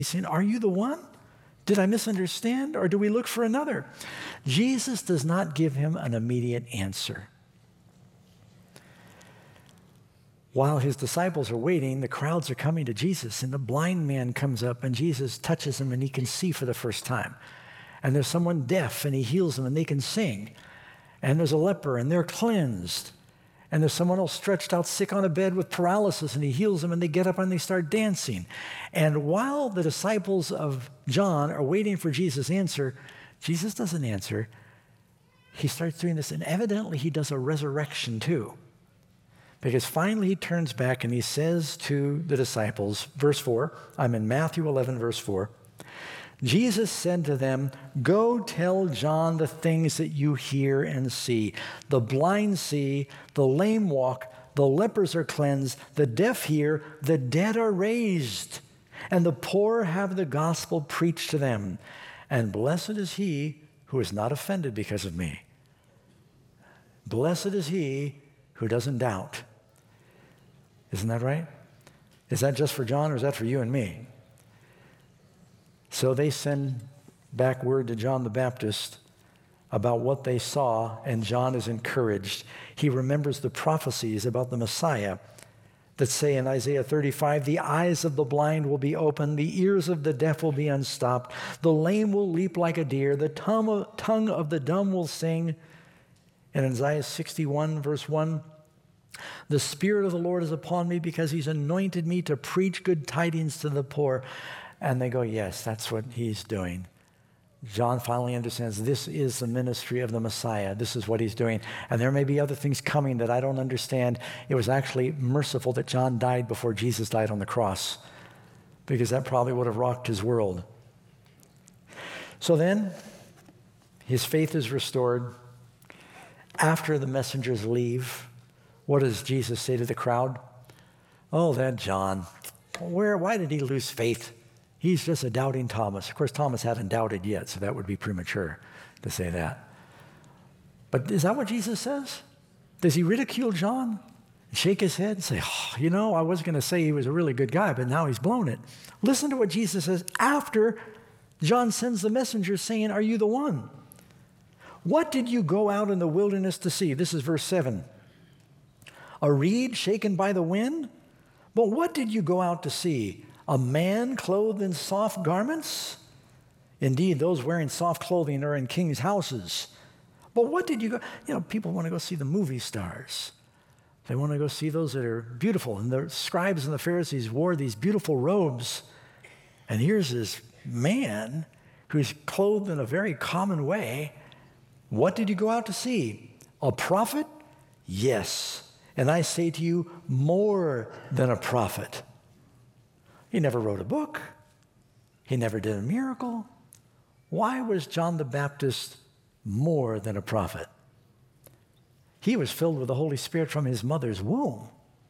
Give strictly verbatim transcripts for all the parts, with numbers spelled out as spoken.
He's saying, are you the one? Did I misunderstand, or do we look for another? Jesus does not give him an immediate answer. While his disciples are waiting, the crowds are coming to Jesus, and the blind man comes up, and Jesus touches him, and he can see for the first time. And there's someone deaf, and he heals them, and they can sing. And there's a leper, and they're cleansed. And there's someone else stretched out sick on a bed with paralysis, and he heals them, and they get up and they start dancing. And while the disciples of John are waiting for Jesus' answer, Jesus doesn't answer. He starts doing this, and evidently he does a resurrection too. Because finally he turns back and he says to the disciples, verse four, I'm in Matthew eleven, verse four, Jesus said to them, go tell John the things that you hear and see. The blind see, the lame walk, the lepers are cleansed, the deaf hear, the dead are raised, and the poor have the gospel preached to them. And blessed is he who is not offended because of me. Blessed is he who doesn't doubt. Isn't that right? Is that just for John, or is that for you and me? So they send back word to John the Baptist about what they saw, and John is encouraged. He remembers the prophecies about the Messiah that say in Isaiah thirty-five, the eyes of the blind will be opened, the ears of the deaf will be unstopped, the lame will leap like a deer, the tongue of the dumb will sing. And in Isaiah sixty-one, verse one, the Spirit of the Lord is upon me because he's anointed me to preach good tidings to the poor. And they go, yes, that's what he's doing. John finally understands this is the ministry of the Messiah. This is what he's doing. And there may be other things coming that I don't understand. It was actually merciful that John died before Jesus died on the cross, because that probably would have rocked his world. So then, his faith is restored. After the messengers leave, what does Jesus say to the crowd? Oh, that John, where, why did he lose faith? He's just a doubting Thomas. Of course, Thomas hadn't doubted yet, so that would be premature to say that. But is that what Jesus says? Does he ridicule John? Shake his head and say, oh, you know, I was going to say he was a really good guy, but now he's blown it. Listen to what Jesus says after John sends the messenger saying, are you the one? What did you go out in the wilderness to see? This is verse seven. A reed shaken by the wind? But what did you go out to see? A man clothed in soft garments? Indeed, those wearing soft clothing are in king's houses. But what did you go? You know, people want to go see the movie stars. They want to go see those that are beautiful. And the scribes and the Pharisees wore these beautiful robes. And here's this man who's clothed in a very common way. What did you go out to see? A prophet? Yes. And I say to you, more than a prophet. He never wrote a book. He never did a miracle. Why was John the Baptist more than a prophet? He was filled with the Holy Spirit from his mother's womb.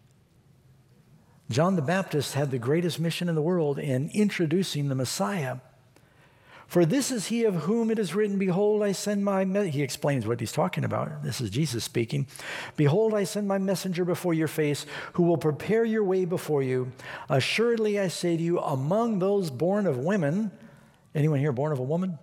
John the Baptist had the greatest mission in the world in introducing the Messiah. For this is he of whom it is written, behold, I send my, me-. He explains what he's talking about. This is Jesus speaking. Behold, I send my messenger before your face, who will prepare your way before you. Assuredly, I say to you, among those born of women, anyone here born of a woman?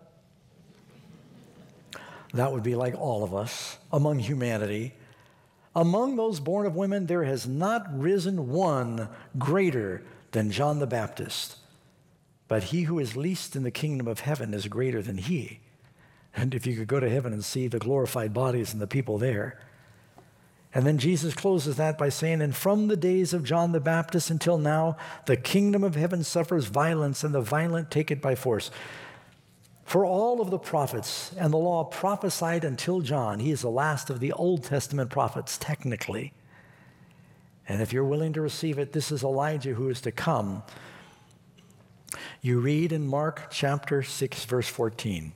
That would be like all of us, among humanity. Among those born of women, there has not risen one greater than John the Baptist. But he who is least in the kingdom of heaven is greater than he. And if you could go to heaven and see the glorified bodies and the people there. And then Jesus closes that by saying, and from the days of John the Baptist until now, the kingdom of heaven suffers violence, and the violent take it by force. For all of the prophets and the law prophesied until John, he is the last of the Old Testament prophets, technically. And if you're willing to receive it, this is Elijah who is to come. You read in Mark chapter six, verse fourteen.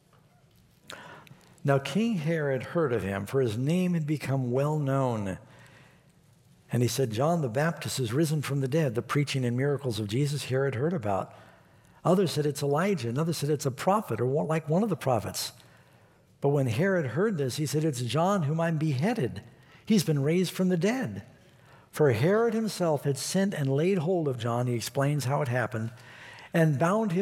Now King Herod heard of him, for his name had become well known. And he said, John the Baptist is risen from the dead. The preaching and miracles of Jesus Herod heard about. Others said it's Elijah, and others said it's a prophet, or like one of the prophets. But when Herod heard this, he said, it's John whom I beheaded. He's been raised from the dead. For Herod himself had sent and laid hold of John. He explains how it happened. and bound him